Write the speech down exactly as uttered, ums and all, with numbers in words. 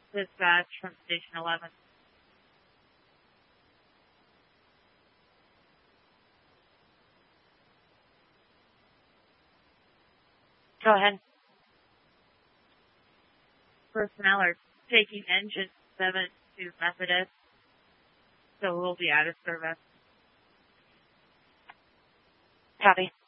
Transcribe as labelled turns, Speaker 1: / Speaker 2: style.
Speaker 1: Dispatch from Station eleven.
Speaker 2: Go ahead.
Speaker 1: Personnel are taking engine seven to Methodist, so we'll be out of service.
Speaker 2: Copy.